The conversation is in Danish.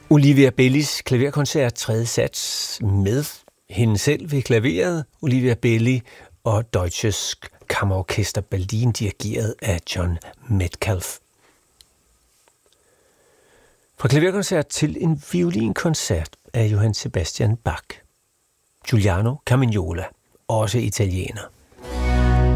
Olivia Bellis klaverkoncert, tredje sats, med hende selv ved klaveret, Olivia Belli, og Deutsches Kammerorchester Berlin, dirigeret af John Metcalf. Fra klaverkoncert til en violinkoncert af Johann Sebastian Bach. Giuliano Carmignola, også italiener.